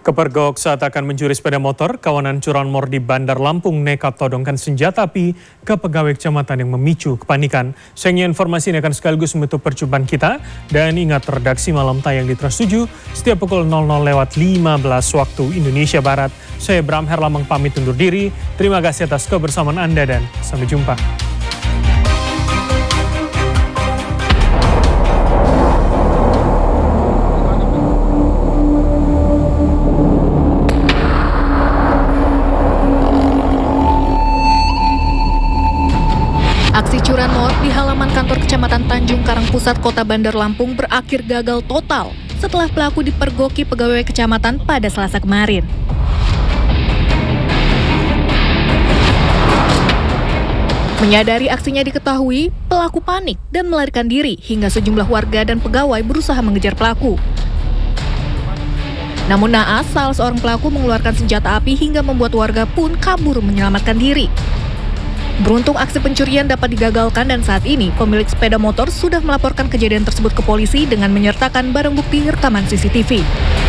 Kepergok saat akan mencuri sepeda motor, kawanan curanmor di Bandar Lampung nekat todongkan senjata api ke pegawai kecamatan yang memicu kepanikan. Sayangnya informasi ini akan sekaligus menutup perjumpaan kita. Dan ingat, redaksi malam tayang di Trans 7 setiap pukul 00.15 waktu Indonesia Barat. Saya Bram Herlamang pamit undur diri. Terima kasih atas kebersamaan Anda dan sampai jumpa. Aksi curanmor di halaman kantor Kecamatan Tanjung Karang Pusat, Kota Bandar Lampung berakhir gagal total setelah pelaku dipergoki pegawai kecamatan pada Selasa kemarin. Menyadari aksinya diketahui, pelaku panik dan melarikan diri hingga sejumlah warga dan pegawai berusaha mengejar pelaku. Namun naas, salah seorang pelaku mengeluarkan senjata api hingga membuat warga pun kabur menyelamatkan diri. Beruntung aksi pencurian dapat digagalkan dan saat ini pemilik sepeda motor sudah melaporkan kejadian tersebut ke polisi dengan menyertakan barang bukti rekaman CCTV.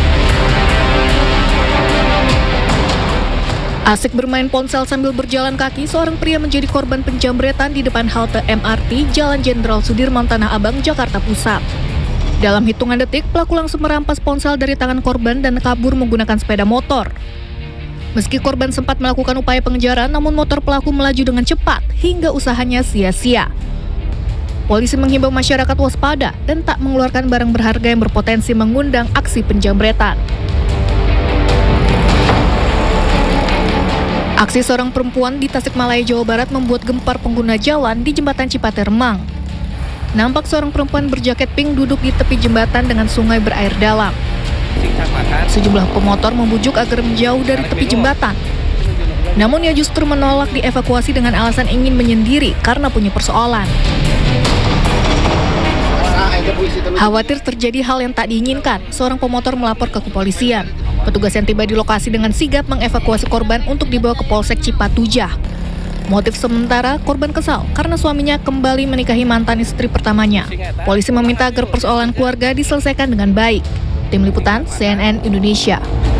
Asik bermain ponsel sambil berjalan kaki, seorang pria menjadi korban penjambretan di depan halte MRT Jalan Jenderal Sudirman Tanah Abang, Jakarta Pusat. Dalam hitungan detik, pelaku langsung merampas ponsel dari tangan korban dan kabur menggunakan sepeda motor. Meski korban sempat melakukan upaya pengejaran, namun motor pelaku melaju dengan cepat hingga usahanya sia-sia. Polisi menghimbau masyarakat waspada dan tak mengeluarkan barang berharga yang berpotensi mengundang aksi penjambretan. Aksi seorang perempuan di Tasikmalaya, Jawa Barat membuat gempar pengguna jalan di Jembatan Cipateh Remang. Nampak seorang perempuan berjaket pink duduk di tepi jembatan dengan sungai berair dalam. Sejumlah pemotor membujuk agar menjauh dari tepi jembatan. Namun ia justru menolak dievakuasi dengan alasan ingin menyendiri karena punya persoalan. Khawatir terjadi hal yang tak diinginkan, seorang pemotor melapor ke kepolisian. Petugas yang tiba di lokasi dengan sigap mengevakuasi korban untuk dibawa ke Polsek Cipatujah. Motif sementara, korban kesal karena suaminya kembali menikahi mantan istri pertamanya. Polisi meminta agar persoalan keluarga diselesaikan dengan baik. Tim Liputan CNN Indonesia.